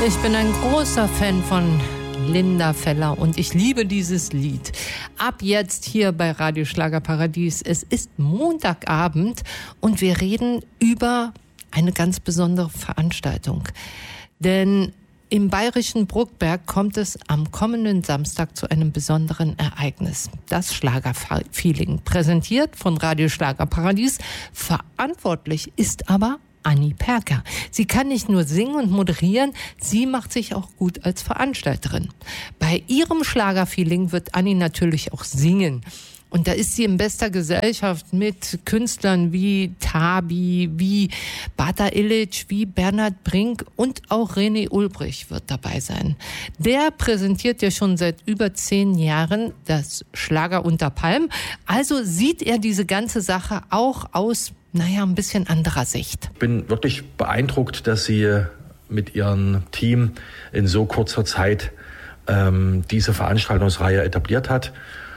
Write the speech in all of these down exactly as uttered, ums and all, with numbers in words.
Ich bin ein großer Fan von Linda Feller und ich liebe dieses Lied. Ab jetzt hier bei Radio Schlagerparadies. Es ist Montagabend und wir reden über eine ganz besondere Veranstaltung. Denn im bayerischen Bruckberg kommt es am kommenden Samstag zu einem besonderen Ereignis. Das Schlagerfeeling, präsentiert von Radio Schlagerparadies. Verantwortlich ist aber Anni Perker. Sie kann nicht nur singen und moderieren, sie macht sich auch gut als Veranstalterin. Bei ihrem Schlagerfeeling wird Anni natürlich auch singen. Und da ist sie in bester Gesellschaft mit Künstlern wie Tabi, wie Bata Illich, wie Bernhard Brink und auch René Ulbrich wird dabei sein. Der präsentiert ja schon seit über zehn Jahren das Schlager unter Palm. Also sieht er diese ganze Sache auch aus, naja, ein bisschen anderer Sicht. Ich bin wirklich beeindruckt, dass sie mit ihrem Team in so kurzer Zeit ähm, diese Veranstaltungsreihe etabliert hat.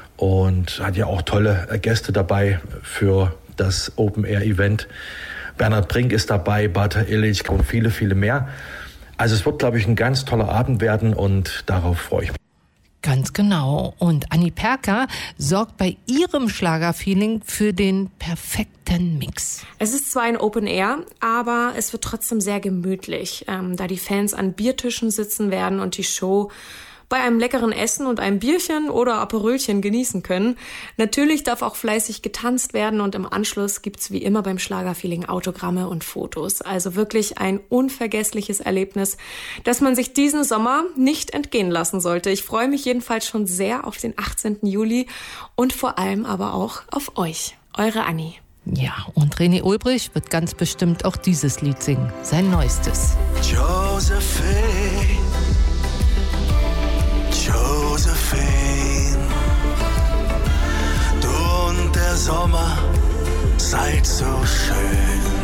Und hat ja auch tolle Gäste dabei für das Open-Air-Event. Bernhard Brink ist dabei, Bata Illich und viele, viele mehr. Also es wird, glaube ich, ein ganz toller Abend werden und darauf freue ich mich. Ganz genau. Und Anni Perker sorgt bei ihrem Schlagerfeeling für den perfekten Mix. Es ist zwar ein Open Air, aber es wird trotzdem sehr gemütlich, ähm, da die Fans an Biertischen sitzen werden und die Show bei einem leckeren Essen und einem Bierchen oder Aperölchen genießen können. Natürlich darf auch fleißig getanzt werden und im Anschluss gibt's wie immer beim Schlagerfeeling Autogramme und Fotos. Also wirklich ein unvergessliches Erlebnis, das man sich diesen Sommer nicht entgehen lassen sollte. Ich freue mich jedenfalls schon sehr auf den achtzehnten Juli und vor allem aber auch auf euch, eure Anni. Ja, und René Ulbrich wird ganz bestimmt auch dieses Lied singen, sein neuestes. Josephine, Josephine, du und der Sommer seid so schön.